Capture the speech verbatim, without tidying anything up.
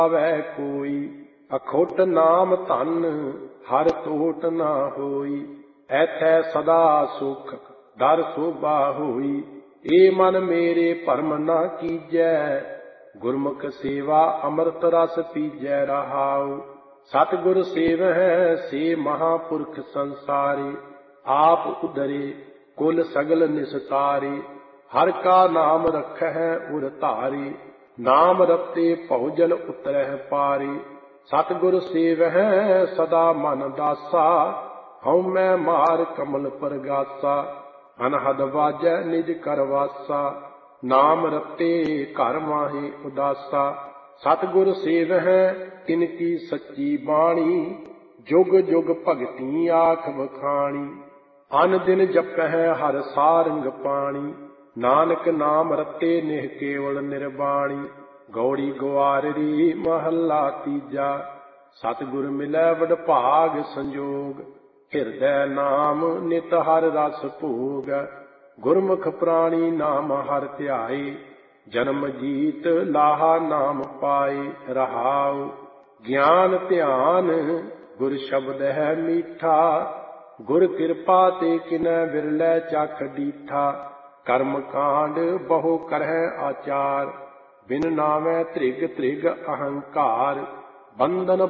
ਆਵੈ ਕੋਈ। ਅਖੁੱਟ ਨਾਮ ਧਨ ਹਰ ਟੋਟ ਨਾ ਹੋਈ। ਐਥੈ ਸਦਾ ਸੁਖ ਦਰ ਸੋਭਾ ਹੋਈ। ਏ ਮਨ ਮੇਰੇ ਭਰਮ ਨਾ ਕੀਜੈ। ਗੁਰਮੁਖ ਸੇਵਾ ਅੰਮ੍ਰਿਤ ਰਸ ਪੀਜੈ ਰਹਾਉ। ਸਤਿਗੁਰ ਸੇਵਹਿ ਸੇ ਮਹਾਂਪੁਰਖ ਸੰਸਾਰੇ। ਆਪ ਉਦਰੇ ਕੁਲ ਸਗਲ ਨਿਸਤਾਰੇ। ਹਰ ਕਾ ਨਾਮ ਰਖਹਿ ਉਰ ਧਾਰੇ। ਨਾਮ ਰਤੇ ਭਉਜਲ ਉਤਰਹਿ ਪਾਰੇ। ਸਤਿਗੁਰ ਸੇਵਹਿ ਸਦਾ ਮਨ ਦਾਸਾ। ਹਉਮੈ ਮਾਰ ਕਮਲ ਪਰਗਾਸਾ। ਅਨਹਦ ਵਾਜੈ ਨਿਜ ਕਰ ਵਾਸਾ। ਨਾਮ ਰਤੇ ਘਰ ਮਾਹੇ ਉਦਾਸਾ। ਸਤਿਗੁਰ ਸੇਵਹਿ ਤਿਨ ਕੀ ਸੱਚੀ ਬਾਣੀ। ਜੁਗ ਜੁਗ ਭਗਤੀ ਆਖ ਵਖਾਣੀ। ਅਨ ਦਿਨ ਜਪਹਿ ਹਰ ਸਾਰੰਗ ਪਾਣੀ। ਨਾਨਕ ਨਾਮ ਰਤੇ ਨਿਹ ਕੇਵਲ ਨਿਰਬਾਣੀ। ਗੌੜੀ ਗੁਆਰਰੀ ਮਹੱਲਾ ਤੀਜਾ। ਸਤਿਗੁਰ ਮਿਲੈ ਵਡਭਾਗ ਸੰਜੋਗ। ਹਿਰਦੈ ਨਾਮ ਨਿਤ ਹਰ ਰਸ ਭੋਗ। ਗੁਰਮੁਖ ਪ੍ਰਾਣੀ ਨਾਮ ਹਰਿ ਧਿਆਏ। ਜਨਮ ਜੀਤ ਲਾਹਾ ਨਾਮ ਪਾਏ ਰਹਾਉ। ਗਿਆਨ ਧਿਆਨ ਗੁਰ ਸ਼ਬਦ ਹੈ ਮੀਠਾ। ਗੁਰ ਕਿਰਪਾ ਤੇ ਕਿਨੈ ਵਿਰਲੇ ਚਖ ਡੀਠਾ। ਕਰਮ ਕਾਂਡ ਬਹੁ ਕਰਹਿ ਆਚਾਰ। ਬਿਨ ਨਾਮੈ ਧ੍ਰਿਗ ਧ੍ਰਿਗ ਅਹੰਕਾਰ। ਬੰਧਨ